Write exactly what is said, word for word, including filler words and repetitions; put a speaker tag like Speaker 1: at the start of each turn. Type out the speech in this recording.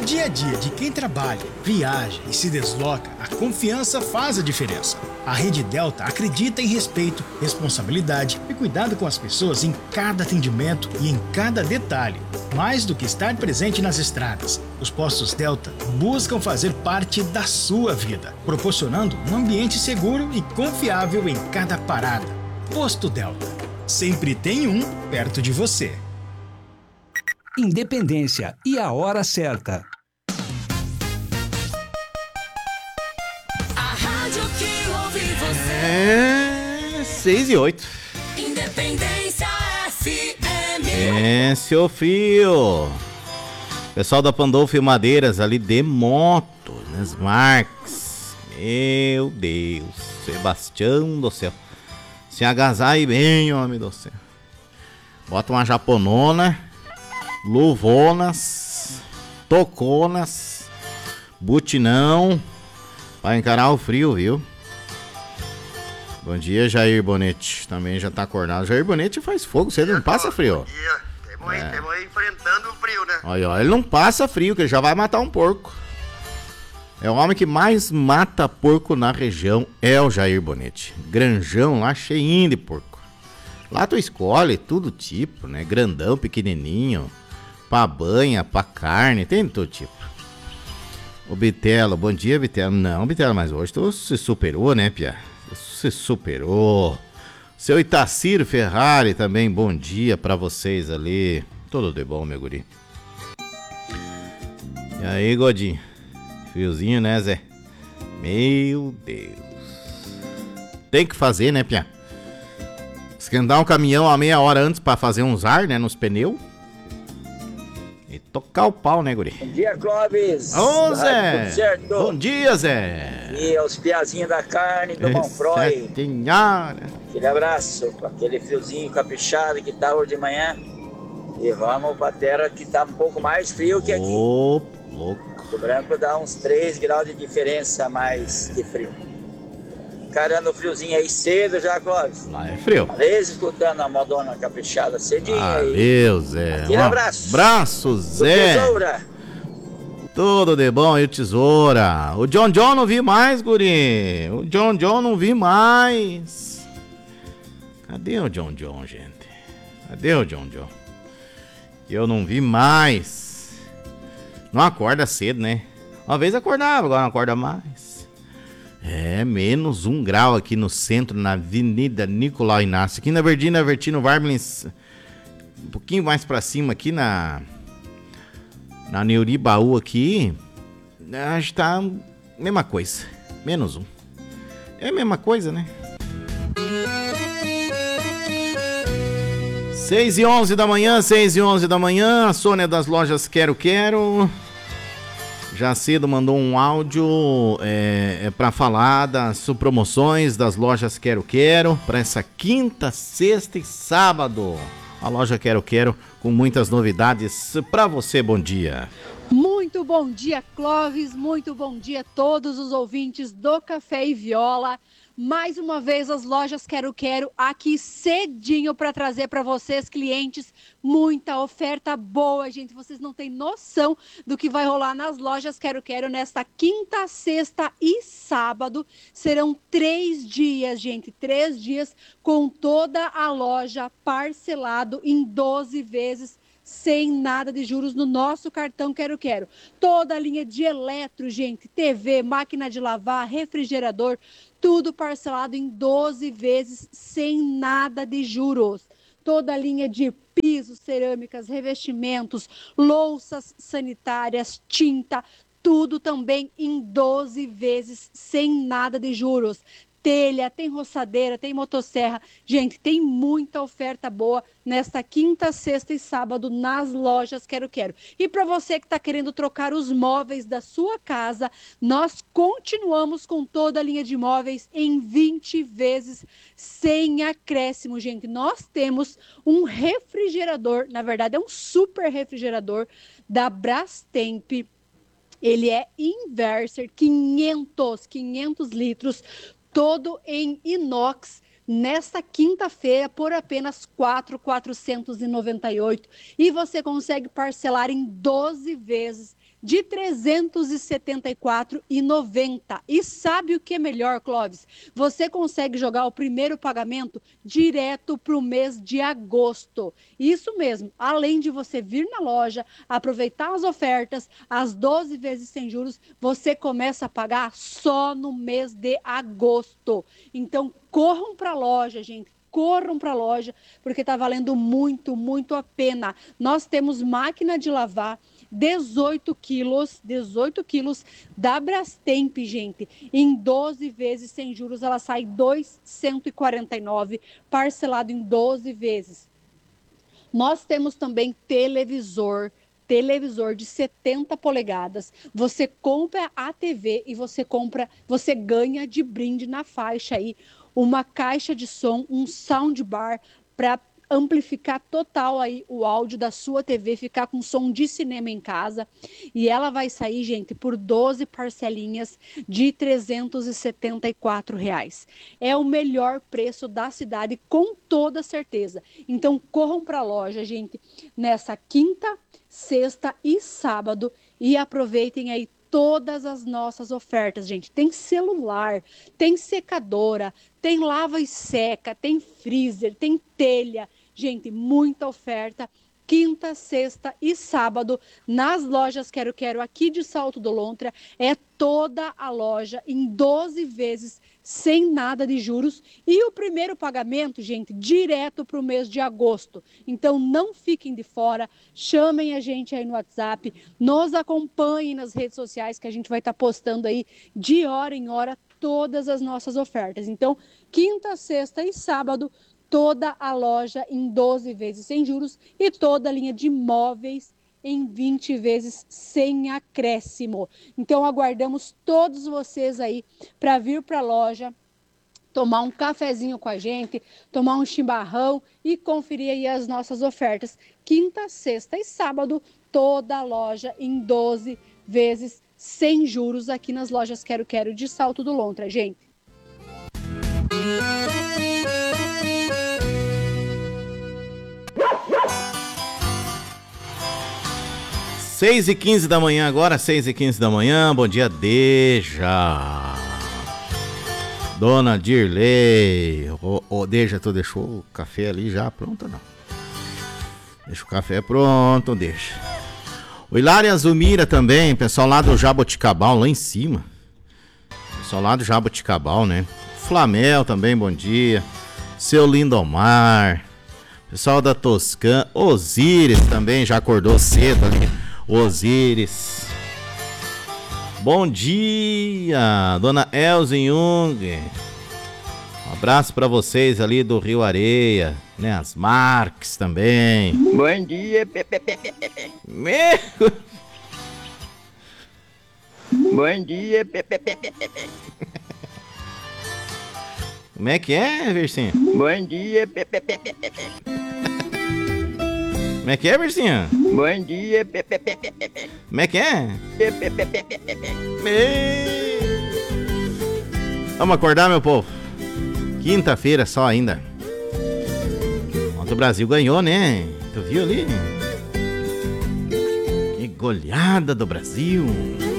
Speaker 1: No dia a dia de quem trabalha, viaja e se desloca, a confiança faz a diferença. A Rede Delta acredita em respeito, responsabilidade e cuidado com as pessoas em cada atendimento e em cada detalhe. Mais do que estar presente nas estradas, os postos Delta buscam fazer parte da sua vida, proporcionando um ambiente seguro e confiável em cada parada. Posto Delta. Sempre tem um perto de você.
Speaker 2: Independência e a hora certa.
Speaker 3: A rádio que ouve você.
Speaker 4: É seis e oito.
Speaker 3: Independência F M.
Speaker 4: É, seu frio. Pessoal da Pandolfo Madeiras ali de moto, nas Marques. Meu Deus. Sebastião do céu. Se agasalhe bem, homem do céu. Bota uma japonona, luvonas, toconas, butinão, pra encarar o frio, viu? Bom dia, Jair Bonete. Também já tá acordado. Jair Bonete faz fogo, você não passa frio.
Speaker 5: Bom dia. Temos aí,
Speaker 4: É.
Speaker 5: temos aí enfrentando o frio, né?
Speaker 4: Olha, ó, ele não passa frio, que ele já vai matar um porco. É o homem que mais mata porco na região, é o Jair Bonete. Granjão lá, cheinho de porco. Lá tu escolhe tudo tipo, né? Grandão, pequenininho, pra banha, pra carne, tem todo tipo. Ô Bitelo, bom dia, Bitelo. Não, Bitelo, mas hoje tu se superou, né, Pia? Se superou. Seu Itaciro Ferrari também, bom dia pra vocês ali. Tudo de bom, meu guri. E aí, Godinho? Friozinho, né, Zé? Meu Deus. Tem que fazer, né, Pia? Esquentar um caminhão a meia hora antes pra fazer uns ar, né, nos pneus. E tocar o pau, né, guri?
Speaker 6: Bom dia, Clóvis.
Speaker 4: Ô,
Speaker 6: Tá
Speaker 4: Zé.
Speaker 6: tudo certo?
Speaker 4: Bom dia, Zé.
Speaker 6: E os piazinhos da carne do Monfroy.
Speaker 4: Senhora.
Speaker 6: Aquele abraço, com aquele friozinho caprichado que tá hoje de manhã. E vamos pra terra que tá um pouco mais frio que aqui.
Speaker 4: Ô, louco.
Speaker 6: O branco dá uns três graus de diferença mais de frio. Encarando o friozinho aí cedo já, Clóvis.
Speaker 4: Lá é frio.
Speaker 6: Valeu, escutando a modona caprichada cedinho aí.
Speaker 4: Valeu, Zé.
Speaker 6: Aquele
Speaker 4: Um
Speaker 6: abraço.
Speaker 4: Abraço, Zé.
Speaker 6: Tesoura.
Speaker 4: Tudo de bom, e o Tesoura. O John John não vi mais, guri. O John John não vi mais. Cadê o John John, gente? Cadê o John John? Eu não vi mais. Não acorda cedo, né? Uma vez acordava, agora não acorda mais. É, menos um grau aqui no centro, na Avenida Nicolau Inácio. Aqui na Verdina, Vertino Varmlins, um pouquinho mais pra cima, aqui na... Na Neuribaú aqui, acho que tá mesma coisa. Menos um. É a mesma coisa, né? seis e onze da manhã, seis e onze da manhã, a Sônia das lojas Quero Quero. Já cedo mandou um áudio é, é para falar das promoções das lojas Quero Quero para essa quinta, sexta e sábado. A loja Quero Quero com muitas novidades para você. Bom dia.
Speaker 7: Muito bom dia, Clóvis. Muito bom dia a todos os ouvintes do Café e Viola. Mais uma vez as lojas Quero Quero aqui cedinho para trazer para vocês, clientes, muita oferta boa, gente. Vocês não têm noção do que vai rolar nas lojas Quero Quero nesta quinta, sexta e sábado. Serão três dias, gente, três dias com toda a loja parcelado em doze vezes. Sem nada de juros no nosso cartão Quero Quero. Toda a linha de eletro, gente, T V, máquina de lavar, refrigerador, tudo parcelado em doze vezes sem nada de juros. Toda a linha de pisos, cerâmicas, revestimentos, louças sanitárias, tinta, tudo também em doze vezes sem nada de juros. Telha, tem roçadeira, tem motosserra. Gente, tem muita oferta boa nesta quinta, sexta e sábado nas lojas Quero Quero. E para você que está querendo trocar os móveis da sua casa, nós continuamos com toda a linha de móveis em vinte vezes sem acréscimo, gente. Nós temos um refrigerador, na verdade é um super refrigerador da Brastemp. Ele é Inverser, quinhentos, quinhentos litros, todo em inox, nesta quinta-feira por apenas quatro mil quatrocentos e noventa e oito. E você consegue parcelar em doze vezes de trezentos e setenta e quatro reais e noventa centavos. E sabe o que é melhor, Clóvis? Você consegue jogar o primeiro pagamento direto para o mês de agosto. Isso mesmo, além de você vir na loja, aproveitar as ofertas, as doze vezes sem juros, você começa a pagar só no mês de agosto. Então, corram para a loja, gente. Corram para a loja, porque está valendo muito, muito a pena. Nós temos máquina de lavar, dezoito quilos, dezoito quilos da Brastemp, gente. Em doze vezes sem juros, ela sai dois mil cento e quarenta e nove reais, parcelado em doze vezes. Nós temos também televisor, televisor de setenta polegadas. Você compra a T V e você compra, você ganha de brinde na faixa aí uma caixa de som, um soundbar para amplificar total aí o áudio da sua T V, ficar com som de cinema em casa. E ela vai sair, gente, por doze parcelinhas de trezentos e setenta e quatro reais. É o melhor preço da cidade, com toda certeza. Então, corram para a loja, gente, nessa quinta, sexta e sábado e aproveitem aí todas as nossas ofertas, gente. Tem celular, tem secadora, tem lava e seca, tem freezer, tem telha. Gente, muita oferta. Quinta, sexta e sábado nas lojas Quero Quero aqui de Salto do Lontra. É toda a loja em doze vezes sem nada de juros. E o primeiro pagamento, gente, direto para o mês de agosto. Então não fiquem de fora, chamem a gente aí no WhatsApp, nos acompanhem nas redes sociais que a gente vai estar tá postando aí de hora em hora todas as nossas ofertas. Então, quinta, sexta e sábado, toda a loja em doze vezes sem juros e toda a linha de móveis em vinte vezes sem acréscimo. Então, aguardamos todos vocês aí para vir para a loja, tomar um cafezinho com a gente, tomar um chimarrão e conferir aí as nossas ofertas. Quinta, sexta e sábado, toda a loja em doze vezes sem juros aqui nas lojas Quero Quero de Salto do Lontra, gente.
Speaker 4: seis e quinze da manhã agora, seis e quinze da manhã, bom dia, Deja. Dona Dirley. Ô, ô, Deja, tu deixou o café ali já pronto ou não? Deixa o café pronto, deixa. O Hilário e a Zumira também, pessoal lá do Jaboticabal, lá em cima. Pessoal lá do Jaboticabal, né? Flamel também, bom dia. Seu Lindomar. Pessoal da Toscana. Osíris também, já acordou cedo ali. Osíris. Bom dia, dona Elze Jung. Um abraço pra vocês ali do Rio Areia, né? As Marques também.
Speaker 6: Bom dia, Pepe, Pepe, Pepe.
Speaker 4: Meu...
Speaker 6: Bom dia, Pepe, Pepe, Pepe.
Speaker 4: Como é que é, Versinha?
Speaker 6: Bom dia, Pepe, Pepe, Pepe.
Speaker 4: Como é que é, Versinha?
Speaker 6: Bom dia, Pepe, Pepe, Pepe.
Speaker 4: Como é que é?
Speaker 6: Pepe, Pepe, Pepe.
Speaker 4: Vamos acordar, meu povo. Quinta-feira só ainda. Ontem o Brasil ganhou, né? Tu viu ali? Que goleada do Brasil.